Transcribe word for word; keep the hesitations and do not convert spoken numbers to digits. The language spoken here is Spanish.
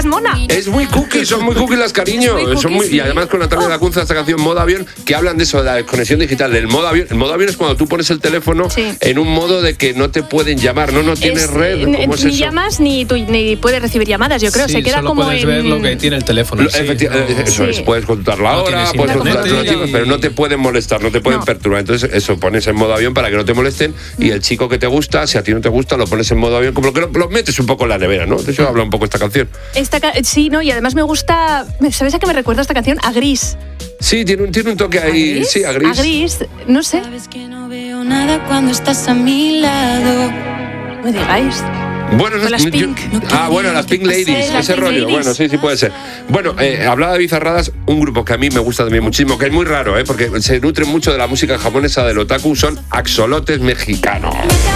mona. Es muy cookie, son muy cookie las cariño. Muy cookie, son muy, sí. Y además con Natalia Lacunza, esta canción Modo Avión, que hablan de eso, de la desconexión digital, del modo avión. El modo avión es cuando tú pones el teléfono Sí. en un modo de que no te pueden llamar, no, no tienes Es, red. eh, ¿Cómo es ni eso? llamas ni, tú, ni puedes recibir llamadas, yo creo. Sí, Se queda solo como puedes en... ver lo que tiene el teléfono. Lo- Sí, efectivamente, no- eso Sí. es, puedes consultar la No hora, tienes puedes consultar internet los tipos, y- pero no te pueden molestar, no te pueden No. perturbar. Entonces, eso pones en modo avión para que no te molesten y el chico que te gusta, si a ti no te gusta, lo pones en modo avión, como que lo, lo metes un poco en la nevera, ¿no? De eso habla un poco esta canción. Esta ca- sí, ¿no? Y además me gusta... ¿Sabes a qué me recuerda esta canción? A Gris. Sí, tiene un, tiene un toque ahí, ¿A Gris? sí, a gris. A Gris, no sé. Sabes que no veo nada cuando estás a mi lado. No me digáis. Bueno, no, Con las yo- Pink. ah, bueno, las Pink Ladies, Sí, las ese Pink rollo. Ladies. Bueno, sí, sí puede ser. Bueno, eh, hablaba de Bizarradas, un grupo que a mí me gusta también muchísimo, que es muy raro, ¿eh? Porque se nutre mucho de la música japonesa del otaku, son axolotes mexicanos.